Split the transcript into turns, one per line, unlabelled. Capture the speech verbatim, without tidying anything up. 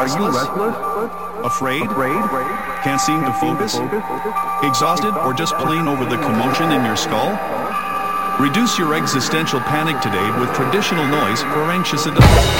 restless? Afraid? Can't seem to focus? Exhausted or just plain over the commotion in your skull? Reduce your existential panic today with traditional noise for anxious adults.